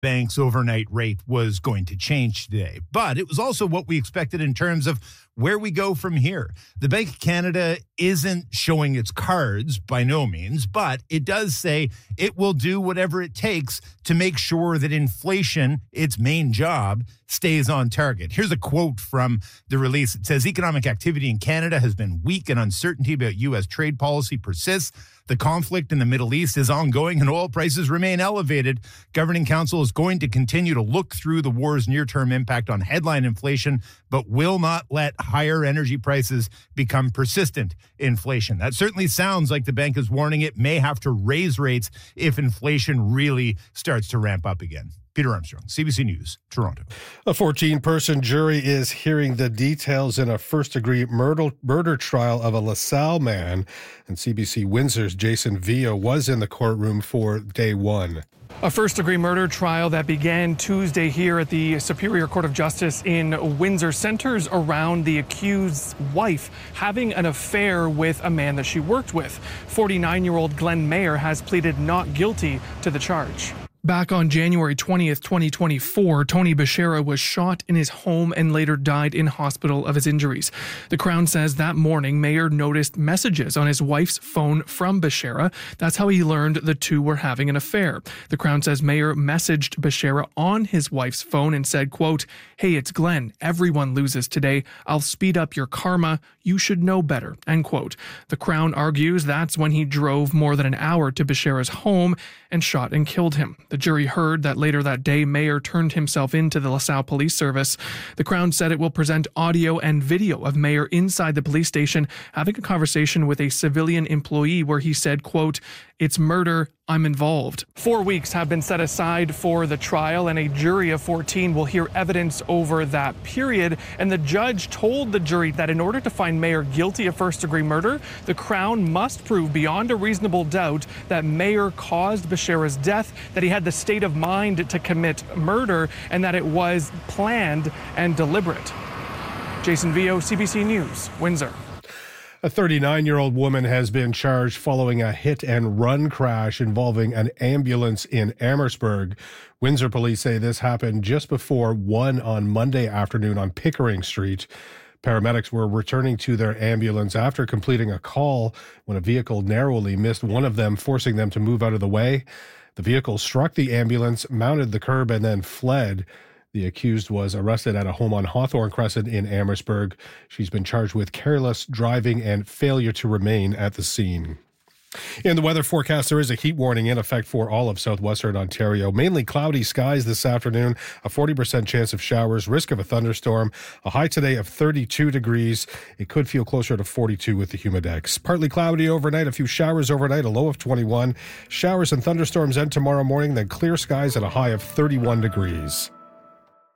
bank's overnight rate was going to change today. But it was also what we expected in terms of where we go from here. The Bank of Canada isn't showing its cards by no means, but it does say it will do whatever it takes to make sure that inflation, its main job, stays on target. Here's a quote from the release. It says, economic activity in Canada has been weak and uncertainty about U.S. trade policy persists. The conflict in the Middle East is ongoing and oil prices remain elevated. Governing Council is going to continue to look through the war's near-term impact on headline inflation, but will not let higher energy prices become persistent inflation. That certainly sounds like the bank is warning it may have to raise rates if inflation really starts to ramp up again. Peter Armstrong, CBC News, Toronto. A 14-person jury is hearing the details in a first-degree murder trial of a LaSalle man, and CBC Windsor's Jason Vio was in the courtroom for day one. A first-degree murder trial that began Tuesday here at the Superior Court of Justice in Windsor centers around the accused's wife having an affair with a man that she worked with. 49-year-old Glenn Mayer has pleaded not guilty to the charge. Back on January 20th, 2024, Tony Beshara was shot in his home and later died in hospital of his injuries. The Crown says that morning, Mayer noticed messages on his wife's phone from Beshara. That's how he learned the two were having an affair. The Crown says Mayer messaged Beshara on his wife's phone and said, quote, "Hey, it's Glenn. Everyone loses today. I'll speed up your karma. You should know better," end quote. The Crown argues that's when he drove more than an hour to Beshara's home and shot and killed him. The jury heard that later that day, Mayer turned himself into the LaSalle Police Service. The Crown said it will present audio and video of Mayer inside the police station having a conversation with a civilian employee where he said, quote, "It's murder. I'm involved." 4 weeks have been set aside for the trial, and a jury of 14 will hear evidence over that period. And the judge told the jury that in order to find Mayer guilty of first-degree murder, the Crown must prove beyond a reasonable doubt that Mayer caused Beshara's death, that he had the state of mind to commit murder, and that it was planned and deliberate. Jason Vio, CBC News, Windsor. A 39-year-old woman has been charged following a hit-and-run crash involving an ambulance in Amherstburg. Windsor police say this happened just before 1 on Monday afternoon on Pickering Street. Paramedics were returning to their ambulance after completing a call when a vehicle narrowly missed one of them, forcing them to move out of the way. The vehicle struck the ambulance, mounted the curb, and then fled. The accused was arrested at a home on Hawthorne Crescent in Amherstburg. She's been charged with careless driving and failure to remain at the scene. In the weather forecast, there is a heat warning in effect for all of southwestern Ontario. Mainly cloudy skies this afternoon, a 40% chance of showers, risk of a thunderstorm, a high today of 32 degrees. It could feel closer to 42 with the humidex. Partly cloudy overnight, a few showers overnight, a low of 21. Showers and thunderstorms end tomorrow morning, then clear skies at a high of 31 degrees.